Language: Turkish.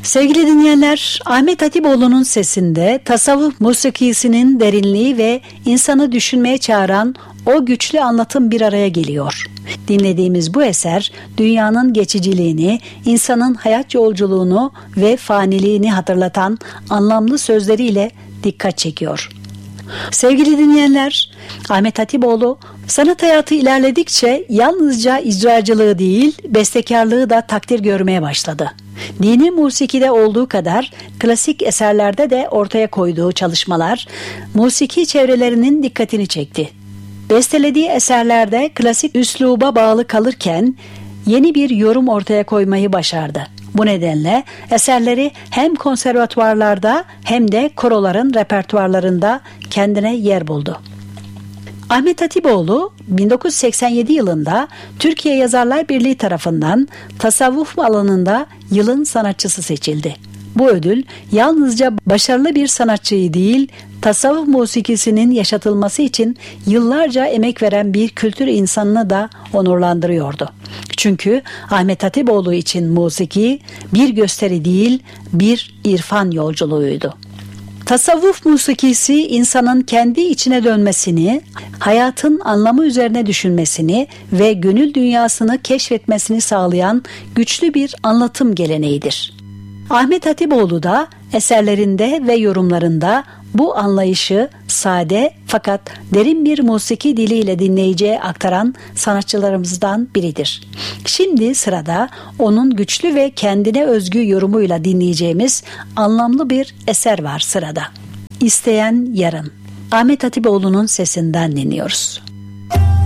Sevgili dinleyenler, Ahmet Hatipoğlu'nun sesinde tasavvuf musikisinin derinliği ve insanı düşünmeye çağıran o güçlü anlatım bir araya geliyor. Dinlediğimiz bu eser, dünyanın geçiciliğini, insanın hayat yolculuğunu ve faniliğini hatırlatan anlamlı sözleriyle dikkat çekiyor. Sevgili dinleyenler, Ahmet Hatipoğlu sanat hayatı ilerledikçe yalnızca icracılığı değil, bestekarlığı da takdir görmeye başladı. Dini musikide olduğu kadar klasik eserlerde de ortaya koyduğu çalışmalar musiki çevrelerinin dikkatini çekti. Bestelediği eserlerde klasik üsluba bağlı kalırken yeni bir yorum ortaya koymayı başardı. Bu nedenle eserleri hem konservatuvarlarda hem de koroların repertuarlarında kendine yer buldu. Ahmet Hatipoğlu 1987 yılında Türkiye Yazarlar Birliği tarafından tasavvuf alanında yılın sanatçısı seçildi. Bu ödül yalnızca başarılı bir sanatçıyı değil, tasavvuf musikisinin yaşatılması için yıllarca emek veren bir kültür insanını da onurlandırıyordu. Çünkü Ahmet Hatipoğlu için musiki bir gösteri değil, bir irfan yolculuğuydu. Tasavvuf musikisi insanın kendi içine dönmesini, hayatın anlamı üzerine düşünmesini ve gönül dünyasını keşfetmesini sağlayan güçlü bir anlatım geleneğidir. Ahmet Hatipoğlu da eserlerinde ve yorumlarında bu anlayışı sade fakat derin bir musiki diliyle dinleyiciye aktaran sanatçılarımızdan biridir. Şimdi sırada onun güçlü ve kendine özgü yorumuyla dinleyeceğimiz anlamlı bir eser var sırada. İsteyen Yarın. Ahmet Hatipoğlu'nun sesinden dinliyoruz.